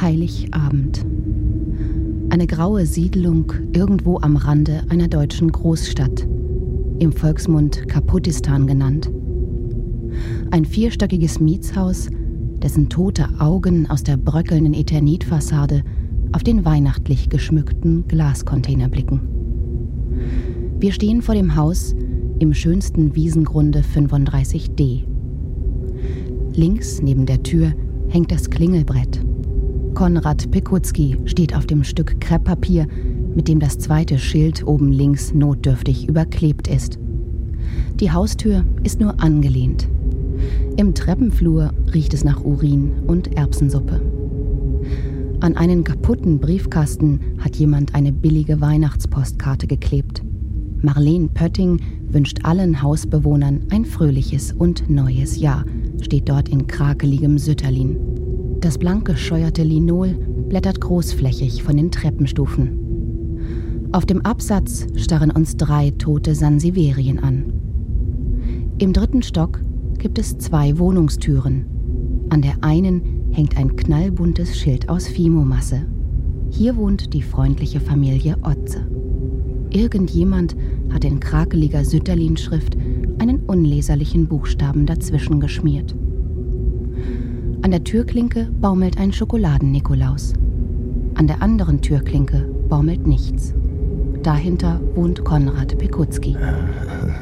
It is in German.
Heiligabend. Eine graue Siedlung irgendwo am Rande einer deutschen Großstadt, im Volksmund Kaputistan genannt. Ein vierstöckiges Mietshaus, dessen tote Augen aus der bröckelnden Eternitfassade auf den weihnachtlich geschmückten Glascontainer blicken. Wir stehen vor dem Haus im schönsten Wiesengrunde 35D. Links neben der Tür hängt das Klingelbrett. Konrad Pekutzki steht auf dem Stück Krepppapier, mit dem das zweite Schild oben links notdürftig überklebt ist. Die Haustür ist nur angelehnt. Im Treppenflur riecht es nach Urin und Erbsensuppe. An einen kaputten Briefkasten hat jemand eine billige Weihnachtspostkarte geklebt. Marleen Pötting wünscht allen Hausbewohnern ein fröhliches und neues Jahr, steht dort in krakeligem Sütterlin. Das blank gescheuerte Linol blättert großflächig von den Treppenstufen. Auf dem Absatz starren uns 3 tote Sansevierien an. Im 3. Stock gibt es 2 Wohnungstüren. An der einen hängt ein knallbuntes Schild aus Fimo-Masse. Hier wohnt die freundliche Familie Otze. Irgendjemand hat in krakeliger Sütterlin-Schrift einen unleserlichen Buchstaben dazwischen geschmiert. An der Türklinke baumelt ein Schokoladen-Nikolaus. An der anderen Türklinke baumelt nichts. Dahinter wohnt Konrad Pekutzki.